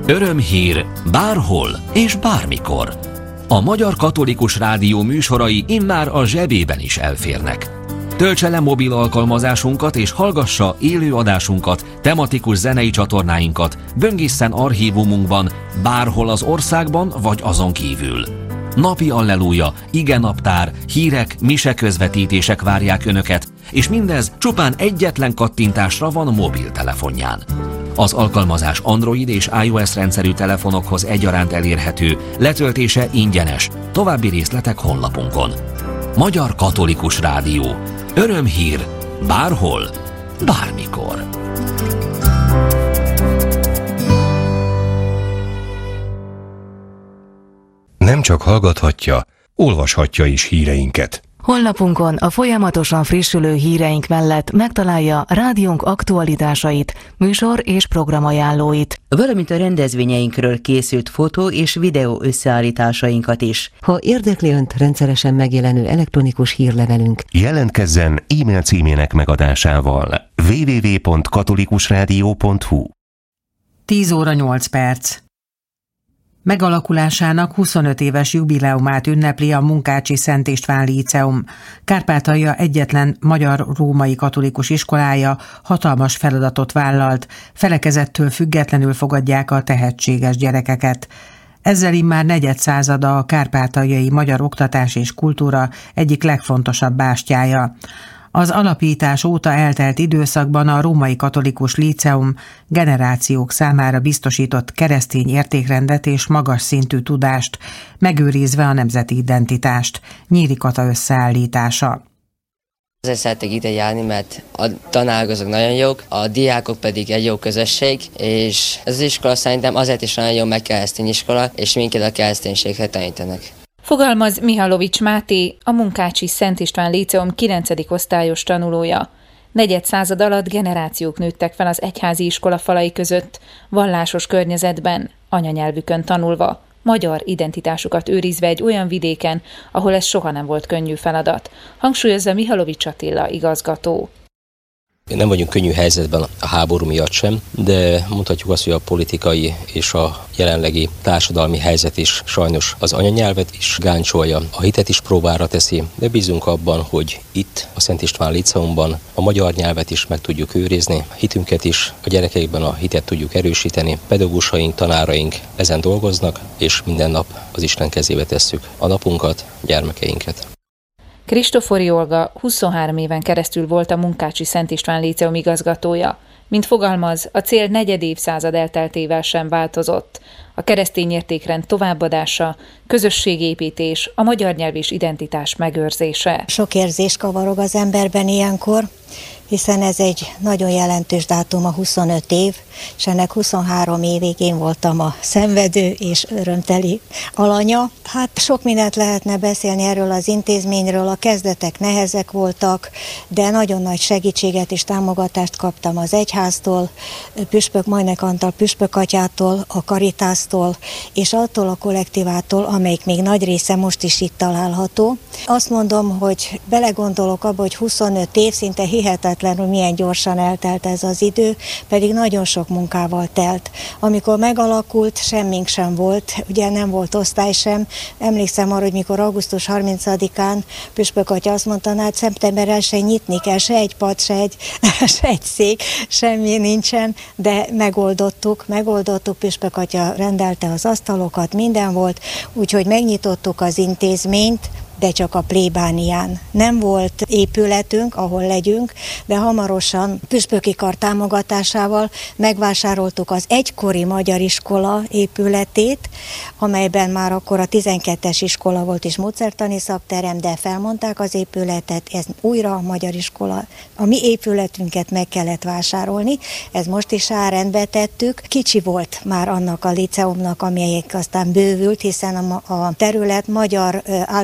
Örömhír bárhol és bármikor. A Magyar Katolikus Rádió műsorai immár a zsebében is elférnek. Töltse le mobil alkalmazásunkat és hallgassa élő adásunkat, tematikus zenei csatornáinkat, böngészen archívumunkban, bárhol az országban vagy azon kívül. Napi alleluja, igenaptár, hírek, mise közvetítések várják Önöket, és mindez csupán egyetlen kattintásra van mobiltelefonján. Az alkalmazás Android és iOS rendszerű telefonokhoz egyaránt elérhető, letöltése ingyenes. További részletek honlapunkon. Magyar Katolikus Rádió. Örömhír bárhol, bármikor. Nem csak hallgathatja, olvashatja is híreinket. Honlapunkon a folyamatosan frissülő híreink mellett megtalálja rádiónk aktualitásait, műsor és programajánlóit, valamint a rendezvényeinkről készült fotó és videó összeállításainkat is. Ha érdekli Önt rendszeresen megjelenő elektronikus hírlevelünk, Jelentkezzen e-mail címének megadásával www.katolikusradio.hu. 10 óra 8 perc. Megalakulásának 25 éves jubileumát ünnepli a Munkácsi Szent István Líceum. Kárpátalja egyetlen magyar római katolikus iskolája hatalmas feladatot vállalt, felekezettől függetlenül fogadják a tehetséges gyerekeket. Ezzel immár negyedszázada a kárpátaljai magyar oktatás és kultúra egyik legfontosabb bástyája. Az alapítás óta eltelt időszakban a Római Katolikus Líceum generációk számára biztosított keresztény értékrendet és magas szintű tudást, megőrizve a nemzeti identitást. Nyíri Kata összeállítása. Azért szeretek ide járni, mert a tanárok azok nagyon jók, a diákok pedig egy jó közösség, és ez az iskola szerintem azért is nagyon jó, mert keresztény iskola, és minket a kereszténységre tanítanak. Fogalmaz Mihalovics Máté, a Munkácsi Szent István Líceum 9. osztályos tanulója. Negyedszázad alatt generációk nőttek fel az egyházi iskola falai között, vallásos környezetben, anyanyelvükön tanulva, magyar identitásukat őrizve egy olyan vidéken, ahol ez soha nem volt könnyű feladat, hangsúlyozza Mihalovics Attila igazgató. Nem vagyunk könnyű helyzetben a háború miatt sem, de mondhatjuk azt, hogy a politikai és a jelenlegi társadalmi helyzet is sajnos az anyanyelvet is gáncsolja, a hitet is próbára teszi, de bízunk abban, hogy itt a Szent István Líceumban a magyar nyelvet is meg tudjuk őrizni, a hitünket is, a gyerekeikben a hitet tudjuk erősíteni, pedagógusaink, tanáraink ezen dolgoznak, és minden nap az Isten kezébe tesszük a napunkat, gyermekeinket. Kristófori Olga 23 éven keresztül volt a Munkácsi Szent István Líceum igazgatója. Mint fogalmaz, a cél negyed évszázad elteltével sem változott. A keresztény értékrend továbbadása, közösségépítés, a magyar nyelv és identitás megőrzése. Sok érzés kavarog az emberben ilyenkor, hiszen ez egy nagyon jelentős dátum, a 25 év, és ennek 23 évig én voltam a szenvedő és örömteli alanya. Hát sok mindent lehetne beszélni erről az intézményről, a kezdetek nehezek voltak, de nagyon nagy segítséget és támogatást kaptam az egyháztól, Püspök Majnek Antal püspökatyától, a Karitásztól, és attól a kollektívától, amelyik még nagy része most is itt található. Azt mondom, hogy belegondolok abba, hogy 25 év, szinte hihetetlenül milyen gyorsan eltelt ez az idő, pedig nagyon sok munkával telt. Amikor megalakult, semmink sem volt, ugye nem volt osztály sem. Emlékszem arra, hogy mikor augusztus 30-án püspök atya azt mondta, hát szeptember 1-én nyitni kell, se egy pad, se egy szék, semmi nincsen, de megoldottuk, püspök atya rendelte az asztalokat, minden volt, úgyhogy megnyitottuk az intézményt, de csak a plébánián. Nem volt épületünk, ahol legyünk, de hamarosan püspöki kar támogatásával megvásároltuk az egykori magyar iskola épületét, amelyben már akkor a 12-es iskola volt és módszertani szakterem, de felmondták az épületet, ez újra a magyar iskola. A mi épületünket meg kellett vásárolni, ez most is rendbe tettük. Kicsi volt már annak a liceumnak, amelyik aztán bővült, hiszen a terület magyar általános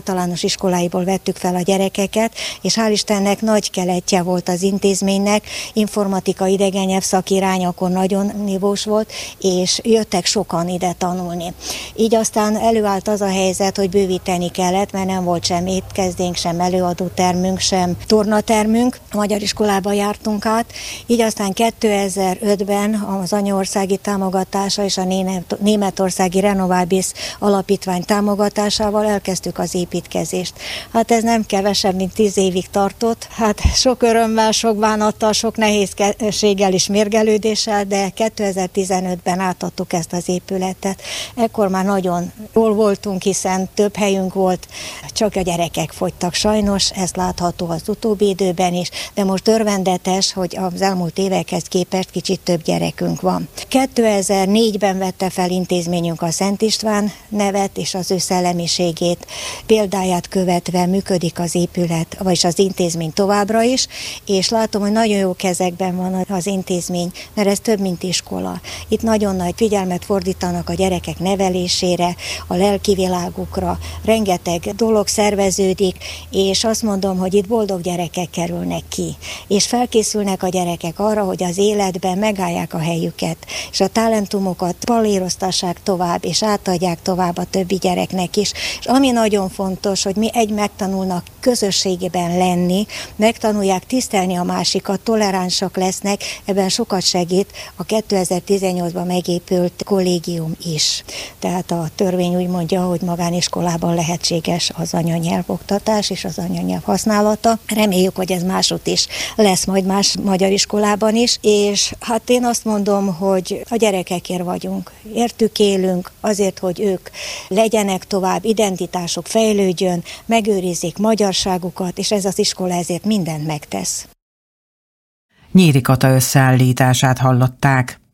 iskoláiból vettük fel a gyerekeket, és hál' Istennek nagy keletje volt az intézménynek, informatika idegennyelv szakirány akkor nagyon nívós volt, és jöttek sokan ide tanulni. Így aztán előállt az a helyzet, hogy bővíteni kellett, mert nem volt sem étkezdénk, sem előadótermünk, sem tornatermünk. A magyar iskolába jártunk át, így aztán 2005-ben az anyaországi támogatása és a németországi Renovabis alapítvány támogatásával elkezdtük az építkezést. Hát ez nem kevesebb, mint 10 évig tartott. Hát sok örömmel, sok bánattal, sok nehézséggel és mérgelődéssel, de 2015-ben átadtuk ezt az épületet. Ekkor már nagyon jól voltunk, hiszen több helyünk volt, csak a gyerekek fogytak sajnos, ez látható az utóbbi időben is, de most örvendetes, hogy az elmúlt évekhez képest kicsit több gyerekünk van. 2004-ben vette fel intézményünk a Szent István nevet és az ő szellemiségét, példáját követve működik az épület, vagyis az intézmény továbbra is, és látom, hogy nagyon jó kezekben van az intézmény, mert ez több, mint iskola. Itt nagyon nagy figyelmet fordítanak a gyerekek nevelésére, a lelki világukra, rengeteg dolog szerveződik, és azt mondom, hogy itt boldog gyerekek kerülnek ki, és felkészülnek a gyerekek arra, hogy az életben megállják a helyüket, és a talentumokat palíroztassák tovább, és átadják tovább a többi gyereknek is. És ami nagyon fontos, hogy mi megtanulnak közösségében lenni, megtanulják tisztelni a másikat, toleránsak lesznek, ebben sokat segít a 2018-ban megépült kollégium is. Tehát a törvény úgy mondja, hogy magániskolában lehetséges az anyanyelvoktatás és az anyanyelv használata. Reméljük, hogy ez másút is lesz majd más magyar iskolában is, és hát én azt mondom, hogy a gyerekekért vagyunk. Értük élünk azért, hogy ők legyenek tovább, identitásuk fejlődjön, megőrizzék magyarságukat, és ez az iskola ezért mindent megtesz. Nyíri Kata összeállítását hallották.